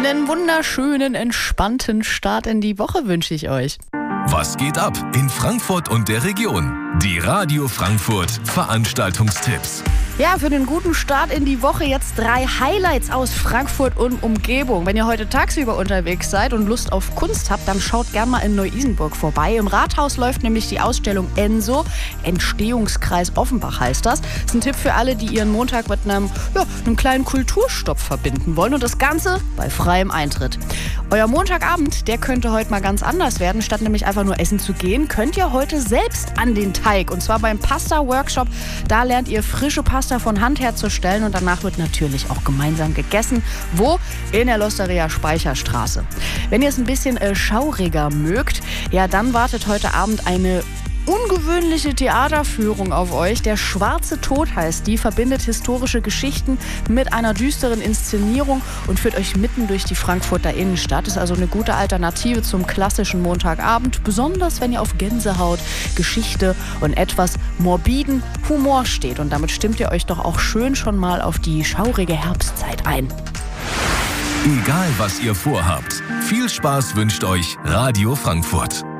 Einen wunderschönen, entspannten Start in die Woche wünsche ich euch. Was geht ab in Frankfurt und der Region? Die Radio Frankfurt Veranstaltungstipps. Ja, für den guten Start in die Woche jetzt 3 Highlights aus Frankfurt und Umgebung. Wenn ihr heute tagsüber unterwegs seid und Lust auf Kunst habt, dann schaut gern mal in Neu-Isenburg vorbei. Im Rathaus läuft nämlich die Ausstellung ENSO, Entstehungskreis Offenbach heißt das. Das ist ein Tipp für alle, die ihren Montag mit einem kleinen Kulturstopp verbinden wollen und das Ganze bei freiem Eintritt. Euer Montagabend, der könnte heute mal ganz anders werden. Statt nämlich einfach nur essen zu gehen, könnt ihr heute selbst an den Teig. Und zwar beim Pasta-Workshop. Da lernt ihr frische Pasta von Hand herzustellen und danach wird natürlich auch gemeinsam gegessen. Wo? In der L'Osteria Speicherstraße. Wenn ihr es ein bisschen schauriger mögt, ja, dann wartet heute Abend eine ungewöhnliche Theaterführung auf euch. Der Schwarze Tod heißt die, verbindet historische Geschichten mit einer düsteren Inszenierung und führt euch mitten durch die Frankfurter Innenstadt. Ist also eine gute Alternative zum klassischen Montagabend, besonders wenn ihr auf Gänsehaut, Geschichte und etwas morbiden Humor steht. Und damit stimmt ihr euch doch auch schön schon mal auf die schaurige Herbstzeit ein. Egal was ihr vorhabt, viel Spaß wünscht euch Radio Frankfurt.